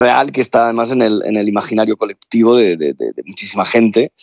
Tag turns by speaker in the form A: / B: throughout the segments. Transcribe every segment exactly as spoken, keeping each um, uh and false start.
A: real que está además en el, en el imaginario colectivo de, de, de, de muchísima gente.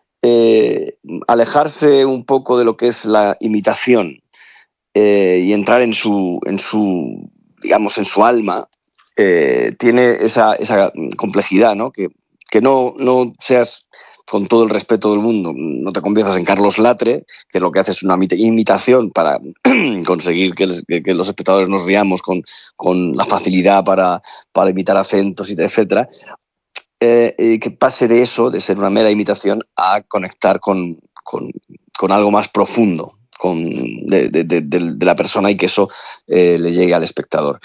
A: Eh, alejarse un poco de lo que es la imitación eh, y entrar en su, en su, digamos, en su alma, eh, tiene esa, esa complejidad, ¿no? Que, que no, no seas, con todo el respeto del mundo, no te conviertas en Carlos Latre, que lo que hace es una imitación para conseguir que, les, que, que los espectadores nos riamos con, con la facilidad para, para imitar acentos, etcétera. Eh, eh, que pase de eso, de ser una mera imitación, a conectar con, con, con algo más profundo con, de, de, de, de la persona y que eso eh, le llegue al espectador.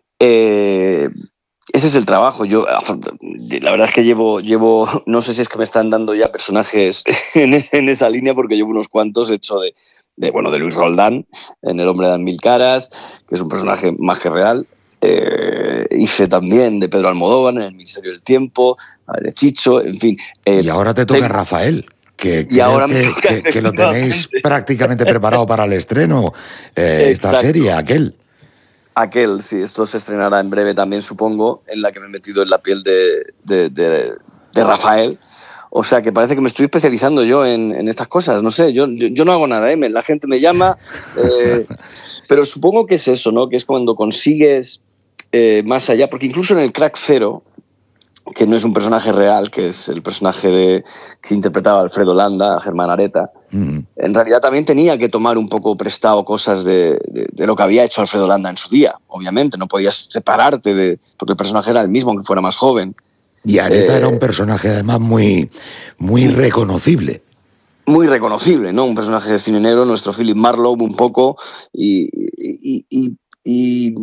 A: Eh, ese es el trabajo. Yo, la verdad es que llevo, llevo, no sé si es que me están dando ya personajes en, en esa línea, porque llevo unos cuantos hecho de, de, bueno, de Luis Roldán, en El hombre de mil caras, que es un personaje más que real. Eh, hice también de Pedro Almodóvar en El Ministerio del Tiempo, de Chicho, en fin.
B: Eh, y ahora te toca tengo... Rafael, que y ahora que, toca, que, que lo tenéis prácticamente preparado para el estreno, eh, esta serie, aquel.
A: Aquel, sí, esto se estrenará en breve también, supongo, en la que me he metido en la piel de, de, de, de Rafael. O sea, que parece que me estoy especializando yo en, en estas cosas. No sé, yo, yo, yo no hago nada, ¿eh? La gente me llama, eh, pero supongo que es eso, ¿no? Que es cuando consigues eh, más allá, porque incluso en el Crack Cero, que no es un personaje real, que es el personaje de, que interpretaba Alfredo Landa, Germán Areta, mm. en realidad también tenía que tomar un poco prestado cosas de, de, de lo que había hecho Alfredo Landa en su día, obviamente, no podías separarte, de, porque el personaje era el mismo, aunque fuera más joven.
B: Y Areta eh, era un personaje además muy, muy reconocible.
A: Muy reconocible, ¿no? Un personaje de cine negro, nuestro Philip Marlowe un poco, y... y, y, y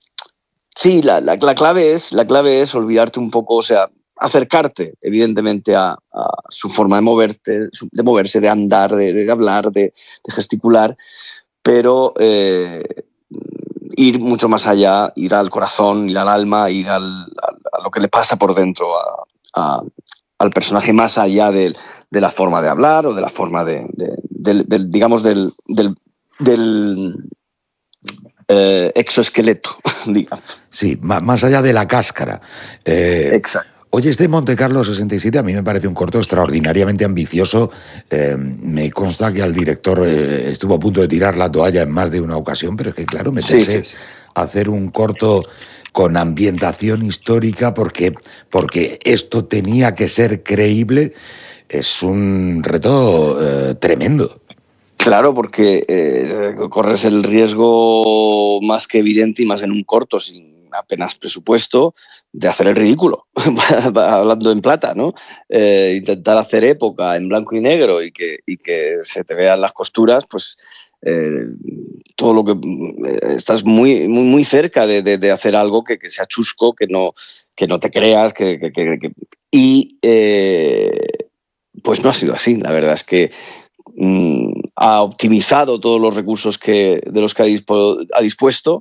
A: sí, la, la, la, clave es, la clave es olvidarte un poco, o sea, acercarte, evidentemente, a, a su forma de moverte, de moverse, de andar, de, de hablar, de, de gesticular, pero eh, ir mucho más allá, ir al corazón, ir al alma, ir al, a, a lo que le pasa por dentro a, a, al personaje, más allá de, de la forma de hablar o de la forma de, de, de, de digamos, del... del, del Eh, exoesqueleto, digamos.
B: Sí, más allá de la cáscara. Eh,
A: Exacto.
B: Oye, este Monte Carlo sesenta y siete a mí me parece un corto extraordinariamente ambicioso. Eh, me consta que al director eh, estuvo a punto de tirar la toalla en más de una ocasión, pero es que, claro, meterse sí, sí, sí. a hacer un corto con ambientación histórica porque, porque esto tenía que ser creíble es un reto eh, tremendo.
A: Claro, porque eh, corres el riesgo más que evidente y más en un corto, sin apenas presupuesto, de hacer el ridículo, hablando en plata, ¿no? Eh, intentar hacer época en blanco y negro y que, y que se te vean las costuras, pues eh, todo lo que... Eh, estás muy, muy, muy cerca de, de, de hacer algo que, que sea chusco, que no, que no te creas, que... que, que, que y eh, pues no ha sido así, la verdad es que mm, ha optimizado todos los recursos que, de los que ha, dispo, ha dispuesto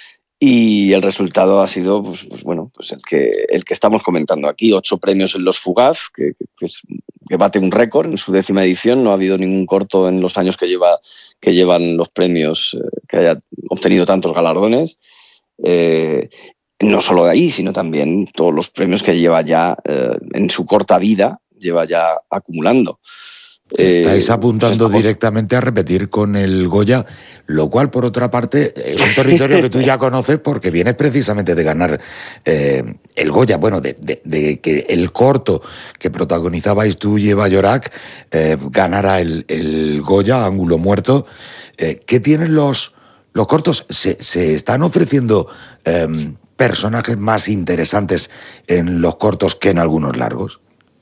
A: y el resultado ha sido pues, pues bueno, pues el, que, el que estamos comentando aquí, ocho premios en Los Fugaz, que, que, es, que bate un récord en su décima edición. No ha habido ningún corto en los años que, lleva, que llevan los premios eh, que haya obtenido tantos galardones. Eh, no solo de ahí, sino también todos los premios que lleva ya eh, en su corta vida, lleva ya acumulando.
B: Estáis apuntando pues directamente a repetir con el Goya, lo cual, por otra parte, es un territorio que tú ya conoces porque vienes precisamente de ganar eh, el Goya, bueno, de, de, de que el corto que protagonizabais tú y Eva Llorac eh, ganara el, el Goya, Ángulo Muerto. Eh, ¿Qué tienen los, los cortos? ¿Se, se están ofreciendo eh, personajes más interesantes en los cortos que en algunos largos?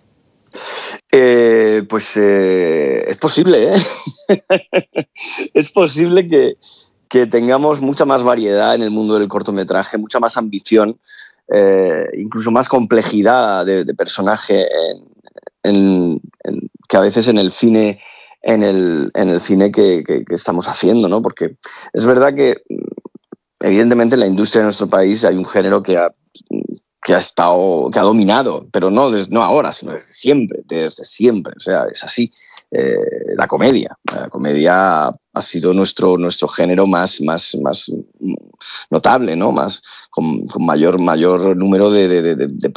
A: Eh, pues eh, es posible, ¿eh? Es posible que, que tengamos mucha más variedad en el mundo del cortometraje, mucha más ambición, eh, incluso más complejidad de, de personaje en, en, en, que a veces en el cine, en el, en el cine que, que, que estamos haciendo, ¿no? Porque es verdad que evidentemente en la industria de nuestro país hay un género que ha que ha estado, que ha dominado, pero no, desde, no ahora, sino desde siempre, desde siempre, o sea, es así. eh, la comedia. La comedia ha sido nuestro, nuestro género más, más, más notable, ¿no? Más, con, con mayor, mayor número de, de, de, de